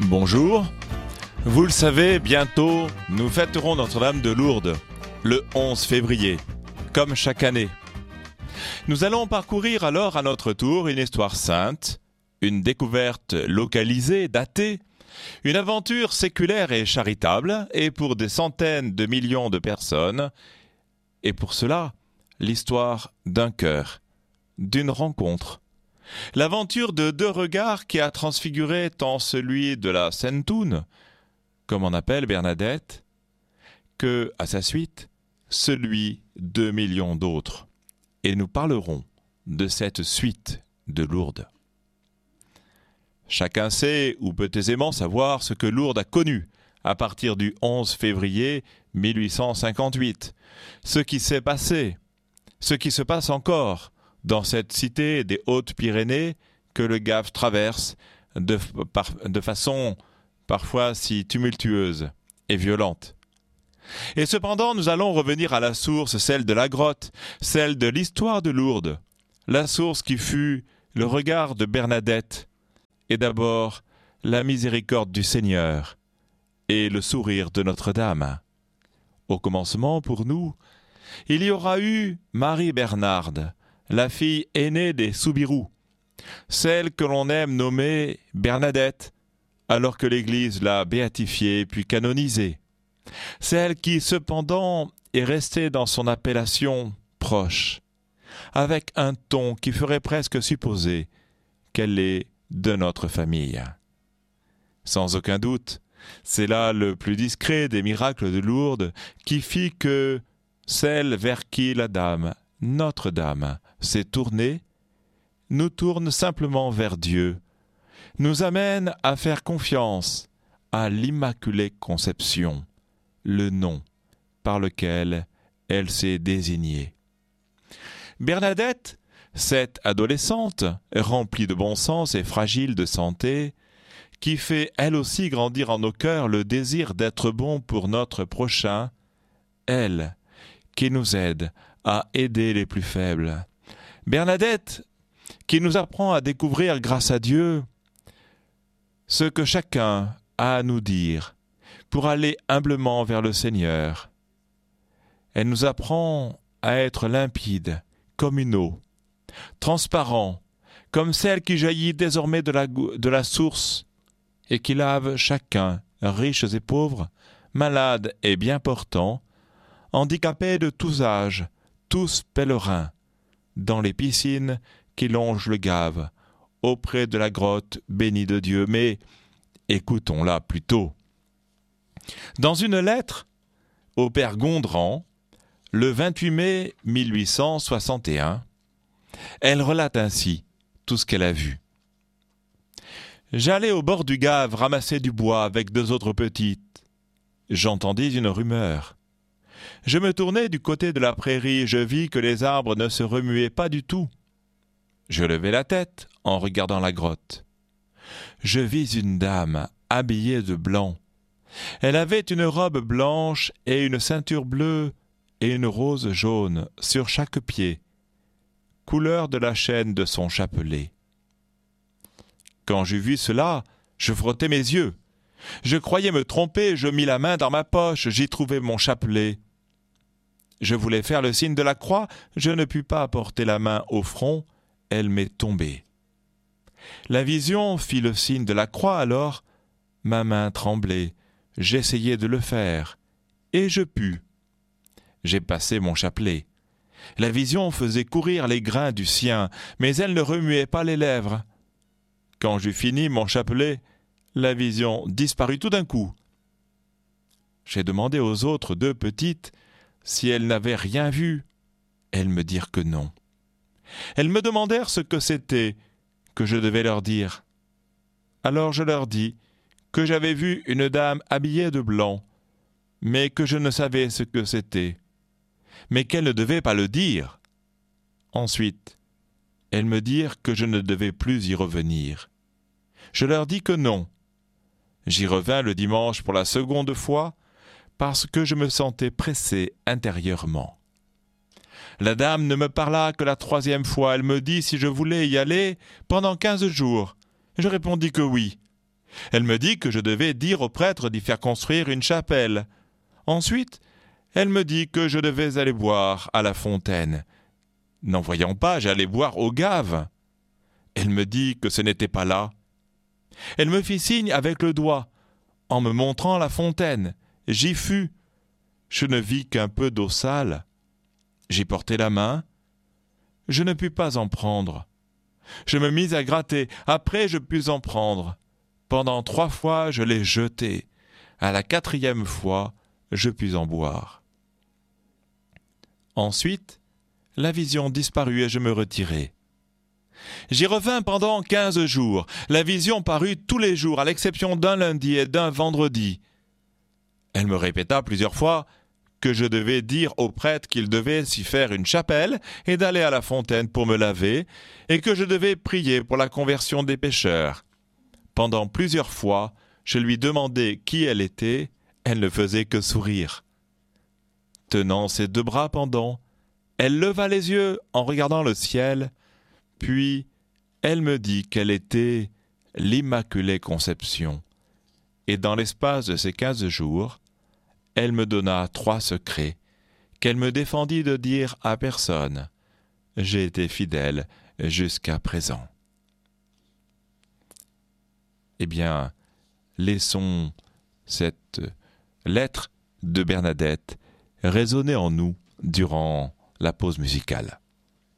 Bonjour. Vous le savez, bientôt, nous fêterons Notre-Dame de Lourdes, le 11 février, comme chaque année. Nous allons parcourir alors à notre tour une histoire sainte, une découverte localisée, datée, une aventure séculaire et charitable, et pour des centaines de millions de personnes, et pour cela, l'histoire d'un cœur, d'une rencontre. L'aventure de deux regards qui a transfiguré tant celui de la Sainte-Toune, comme on appelle Bernadette, que, à sa suite, celui de millions d'autres. Et nous parlerons de cette suite de Lourdes. Chacun sait ou peut aisément savoir ce que Lourdes a connu à partir du 11 février 1858, ce qui s'est passé, ce qui se passe encore dans cette cité des Hautes-Pyrénées que le Gave traverse de façon parfois si tumultueuse et violente. Et cependant, nous allons revenir à la source, celle de la grotte, celle de l'histoire de Lourdes, la source qui fut le regard de Bernadette, et d'abord la miséricorde du Seigneur et le sourire de Notre-Dame. Au commencement, pour nous, il y aura eu Marie Bernarde, la fille aînée des Soubirous, celle que l'on aime nommer Bernadette, alors que l'Église l'a béatifiée puis canonisée, celle qui cependant est restée dans son appellation proche, avec un ton qui ferait presque supposer qu'elle est de notre famille. Sans aucun doute, c'est là le plus discret des miracles de Lourdes qui fit que celle vers qui la Dame, Notre-Dame, s'est tournée, nous tourne simplement vers Dieu, nous amène à faire confiance à l'Immaculée Conception, le nom par lequel elle s'est désignée. Bernadette, cette adolescente, remplie de bon sens et fragile de santé, qui fait elle aussi grandir en nos cœurs le désir d'être bon pour notre prochain, elle, qui nous aide à aider les plus faibles. Bernadette, qui nous apprend à découvrir grâce à Dieu ce que chacun a à nous dire pour aller humblement vers le Seigneur. Elle nous apprend à être limpide comme une eau, transparent comme celle qui jaillit désormais de la source et qui lave chacun, riches et pauvres, malades et bien portants, handicapés de tous âges, tous pèlerins, dans les piscines qui longent le Gave, auprès de la grotte bénie de Dieu. Mais écoutons-la plutôt. Dans une lettre au père Gondran, le 28 mai 1861, elle relate ainsi tout ce qu'elle a vu. « J'allais au bord du Gave ramasser du bois avec deux autres petites. J'entendis une rumeur. Je me tournai du côté de la prairie, je vis que les arbres ne se remuaient pas du tout. Je levai la tête en regardant la grotte. Je vis une dame habillée de blanc. Elle avait une robe blanche et une ceinture bleue et une rose jaune sur chaque pied, couleur de la chaîne de son chapelet. Quand j'eus vu cela, je frottai mes yeux. Je croyais me tromper, je mis la main dans ma poche, j'y trouvai mon chapelet. Je voulais faire le signe de la croix, je ne pus pas porter la main au front, elle m'est tombée. La vision fit le signe de la croix alors, ma main tremblait, j'essayai de le faire, et je pus. J'ai passé mon chapelet. La vision faisait courir les grains du sien, mais elle ne remuait pas les lèvres. Quand j'eus fini mon chapelet, la vision disparut tout d'un coup. J'ai demandé aux autres deux petites si elles n'avaient rien vu. Elles me dirent que non. Elles me demandèrent ce que c'était, que je devais leur dire. Alors je leur dis que j'avais vu une dame habillée de blanc, mais que je ne savais ce que c'était, mais qu'elles ne devaient pas le dire. Ensuite, elles me dirent que je ne devais plus y revenir. Je leur dis que non. J'y revins le dimanche pour la seconde fois, parce que je me sentais pressé intérieurement. La dame ne me parla que la troisième fois. Elle me dit si je voulais y aller pendant 15 jours. Je répondis que oui. Elle me dit que je devais dire au prêtre d'y faire construire une chapelle. Ensuite, elle me dit que je devais aller boire à la fontaine. N'en voyant pas, j'allais boire aux gaves. Elle me dit que ce n'était pas là. Elle me fit signe avec le doigt, en me montrant la fontaine. J'y fus. Je ne vis qu'un peu d'eau sale. J'y portai la main. Je ne pus pas en prendre. Je me mis à gratter. Après, je pus en prendre. Pendant 3 fois, je l'ai jeté. À la 4e fois, je pus en boire. Ensuite, la vision disparut et je me retirai. J'y revins pendant 15 jours. La vision parut tous les jours, à l'exception d'un lundi et d'un vendredi. Elle me répéta plusieurs fois que je devais dire au prêtre qu'il devait s'y faire une chapelle et d'aller à la fontaine pour me laver, et que je devais prier pour la conversion des pécheurs. Pendant plusieurs fois, je lui demandai qui elle était, elle ne faisait que sourire. Tenant ses 2 bras pendants, elle leva les yeux en regardant le ciel, puis elle me dit qu'elle était l'Immaculée Conception. Et dans l'espace de ces 15 jours, elle me donna 3 secrets qu'elle me défendit de dire à personne. J'ai été fidèle jusqu'à présent. Eh bien, laissons cette lettre de Bernadette résonner en nous durant la pause musicale.